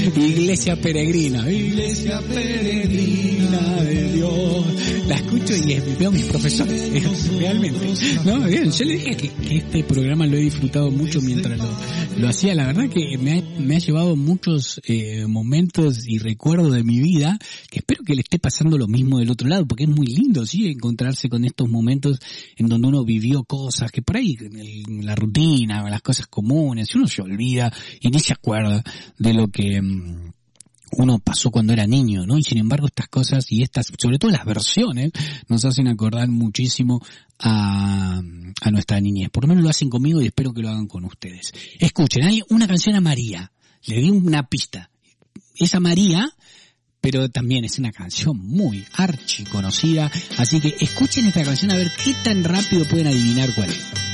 Iglesia peregrina de Dios. La escucho y veo a mis profesores, realmente. No, bien, yo le dije que este programa lo he disfrutado mucho mientras lo hacía. La verdad que me ha llevado muchos momentos y recuerdos de mi vida, que espero que le esté pasando lo mismo del otro lado, porque es muy lindo, sí, encontrarse con estos momentos en donde uno vivió cosas que por ahí en la rutina, las cosas comunes, uno se olvida y ni se acuerda de lo que uno pasó cuando era niño, ¿no? Y sin embargo estas cosas y estas, sobre todo las versiones, nos hacen acordar muchísimo a nuestra niñez. Por lo menos lo hacen conmigo y espero que lo hagan con ustedes. Escuchen, hay una canción a María. Le di una pista. Es a María, pero también es una canción muy archi conocida. Así que escuchen esta canción a ver qué tan rápido pueden adivinar cuál es.